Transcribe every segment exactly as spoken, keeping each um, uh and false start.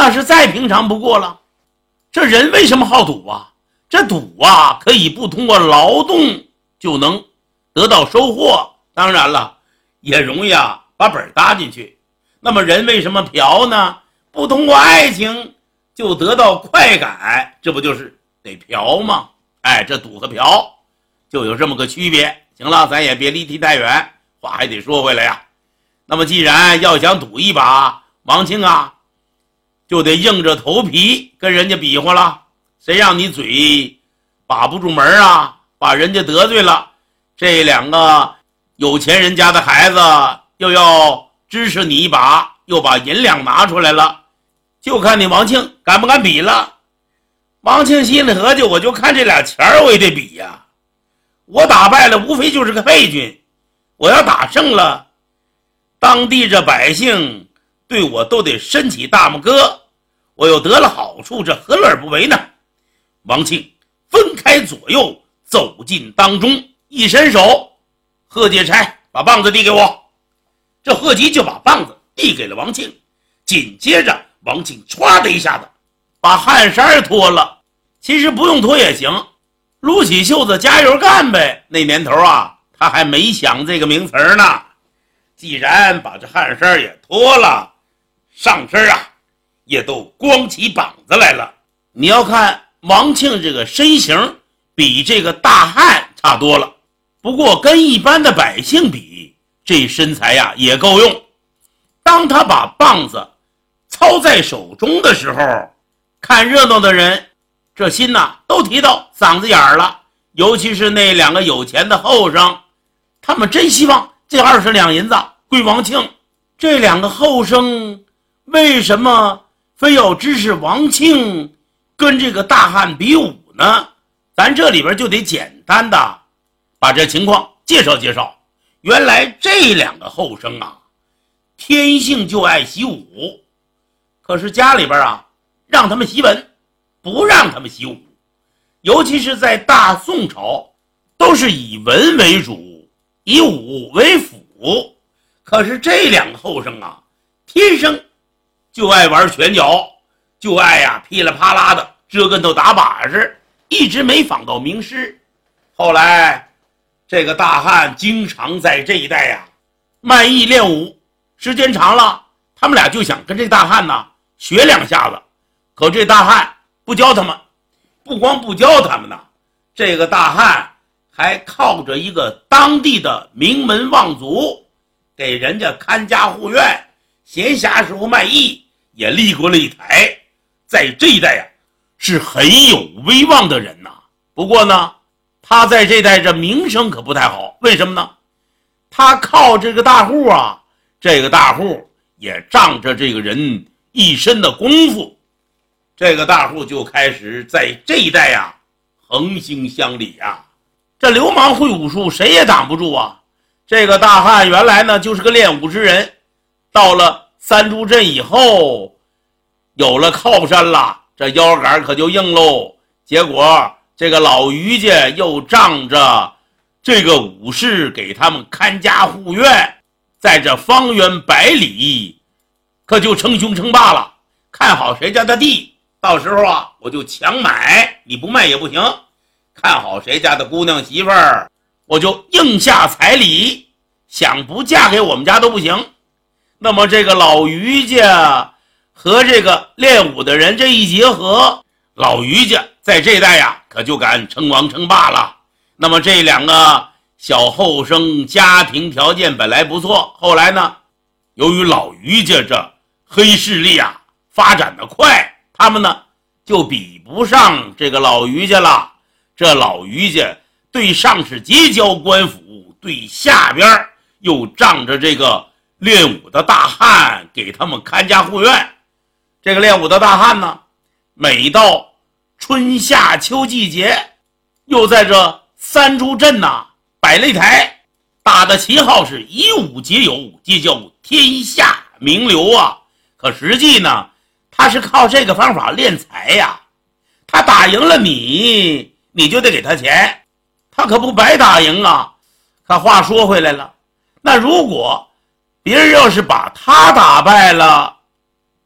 那是再平常不过了。这人为什么好赌啊？这赌啊，可以不通过劳动就能得到收获，当然了，也容易啊把本搭进去。那么人为什么嫖呢？不通过爱情就得到快感，这不就是得嫖吗？哎，这赌和嫖就有这么个区别。行了，咱也别离题太远，话还得说回来呀。那么既然要想赌一把，王庆啊就得硬着头皮跟人家比划了。谁让你嘴把不住门啊，把人家得罪了，这两个有钱人家的孩子又要支持你一把，又把银两拿出来了，就看你王庆敢不敢比了。王庆心里合计，我就看这俩钱儿我也得比呀、啊，我打败了无非就是个配军，我要打胜了，当地这百姓对我都得伸起大拇哥，我又得了好处，这何乐而不为呢？王庆分开左右走进当中，一伸手，贺介差把棒子递给我。这贺吉就把棒子递给了王庆，紧接着王庆唰的一下子把汗衫脱了。其实不用脱也行，撸起袖子加油干呗。那年头啊，他还没想这个名词呢。既然把这汗衫也脱了，上身啊也都光起膀子来了。你要看王庆这个身形比这个大汉差多了，不过跟一般的百姓比，这身材呀也够用。当他把棒子操在手中的时候，看热闹的人这心呐都提到嗓子眼儿了。尤其是那两个有钱的后生，他们真希望这二十两银子归王庆。这两个后生为什么非要支持王庆跟这个大汉比武呢？咱这里边就得简单的把这情况介绍介绍。原来这两个后生啊，天性就爱习武，可是家里边啊让他们习文，不让他们习武。尤其是在大宋朝，都是以文为主，以武为辅。可是这两个后生啊，天生就爱玩拳脚，就爱呀、啊、噼里啪啦的折跟头打把式，一直没仿到名师。后来这个大汉经常在这一带呀、啊、卖艺练武，时间长了，他们俩就想跟这大汉呢学两下子。可这大汉不教他们，不光不教他们呢，这个大汉还靠着一个当地的名门望族，给人家看家护院，闲暇时候卖艺，也立过擂台，在这一带呀、啊、是很有威望的人呐。不过呢，他在这带这名声可不太好。为什么呢？他靠这个大户啊，这个大户也仗着这个人一身的功夫，这个大户就开始在这一带呀、啊、横行乡里啊。这流氓会武术，谁也挡不住啊。这个大汉原来呢就是个练武之人，到了三株镇以后，有了靠山了，这腰杆可就硬喽。结果这个老于家又仗着这个武士给他们看家护院，在这方圆百里可就称兄称霸了。看好谁家的地，到时候啊我就强买，你不卖也不行。看好谁家的姑娘媳妇儿，我就硬下彩礼，想不嫁给我们家都不行。那么这个老于家和这个练武的人这一结合，老于家在这代呀、啊、可就敢称王称霸了。那么这两个小后生家庭条件本来不错，后来呢由于老于家这黑势力啊发展的快，他们呢就比不上这个老于家了。这老于家对上是结交官府，对下边又仗着这个练武的大汉给他们看家护院。这个练武的大汉呢，每到春夏秋季节，又在这三株镇呐摆擂台，打的旗号是以武结友，皆叫天下名流啊。可实际呢，他是靠这个方法练财呀。他打赢了你，你就得给他钱，他可不白打赢啊。可话说回来了，那如果别人要是把他打败了，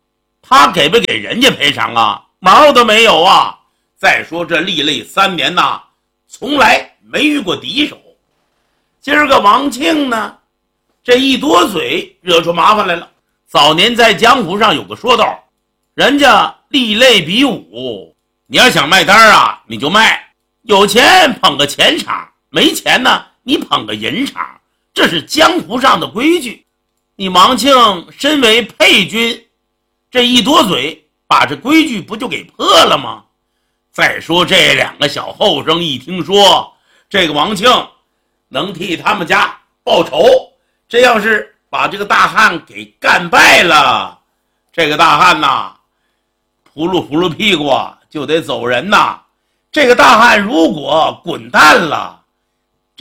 他给不给人家赔偿啊？毛都没有啊！再说这历累三年呐，从来没遇过敌手。今儿个王庆呢，这一多嘴惹出麻烦来了。早年在江湖上有个说道，人家历累比武，你要想卖单啊，你就卖，有钱捧个钱场，没钱呢，你捧个银场，这是江湖上的规矩。你王庆身为配军，这一多嘴，把这规矩不就给破了吗？再说这两个小后生一听说这个王庆能替他们家报仇，这要是把这个大汉给干败了，这个大汉呐，扑噜扑噜屁股就得走人呐。这个大汉如果滚蛋了，